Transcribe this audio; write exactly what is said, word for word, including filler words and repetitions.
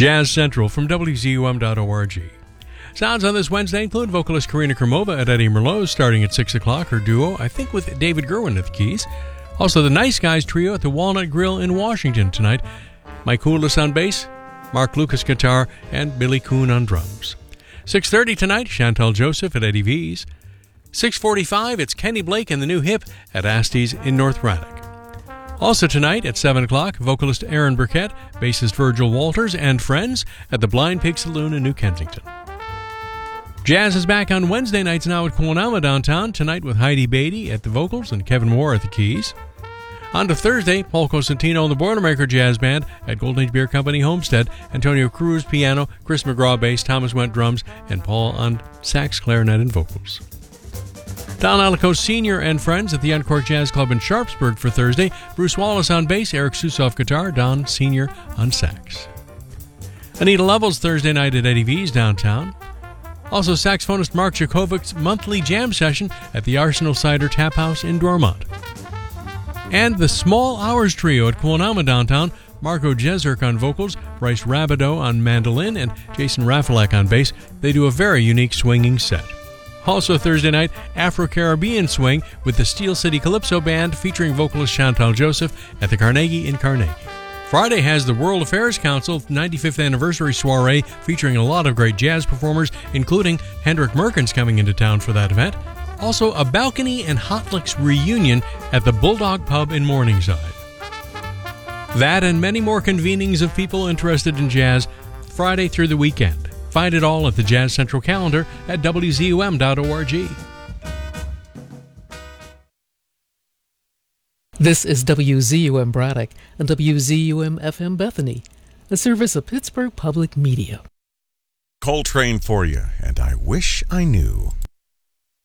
Jazz Central from W Z U M dot org. Sounds on this Wednesday include vocalist Karina Krumova at Eddie Merlot's starting at six o'clock, her duo, I think with David Gerwin at the keys. Also, the Nice Guys trio at the Walnut Grill in Washington tonight. Mike Houlis on bass, Mark Lucas guitar, and Billy Kuhn on drums. six thirty tonight, Chantal Joseph at Eddie V's. six forty-five, it's Kenny Blake and the New Hip at Asty's in North Braddock. Also tonight at seven o'clock, vocalist Aaron Burkett, bassist Virgil Walters, and friends at the Blind Pig Saloon in New Kensington. Jazz is back on Wednesday nights now at Quanama downtown, tonight with Heidi Beatty at the vocals and Kevin Moore at the keys. On to Thursday, Paul Cosentino and the Boilermaker Jazz Band at Golden Age Beer Company Homestead, Antonio Cruz piano, Chris McGraw bass, Thomas Went drums, and Paul on sax, clarinet, and vocals. Don Alico Senior and friends at the Uncork Jazz Club in Sharpsburg for Thursday. Bruce Wallace on bass, Eric Susoff guitar, Don Senior on sax. Anita Lovell's Thursday night at Eddie V's downtown. Also saxophonist Mark Jakovic's monthly jam session at the Arsenal Cider Tap House in Dormont. And the Small Hours Trio at Quanama downtown. Marco Jezerk on vocals, Bryce Rabideau on mandolin, and Jason Rafalek on bass. They do a very unique swinging set. Also Thursday night, Afro-Caribbean Swing with the Steel City Calypso Band featuring vocalist Chantal Joseph at the Carnegie in Carnegie. Friday has the World Affairs Council ninety-fifth Anniversary Soiree featuring a lot of great jazz performers, including Hendrik Merkens coming into town for that event. Also a balcony and hot licks reunion at the Bulldog Pub in Morningside. That and many more convenings of people interested in jazz Friday through the weekend. Find it all at the Jazz Central calendar at W Z U M dot org. This is W Z U M Braddock and W Z U M F M Bethany, a service of Pittsburgh Public Media. Coltrane for you, and I wish I knew.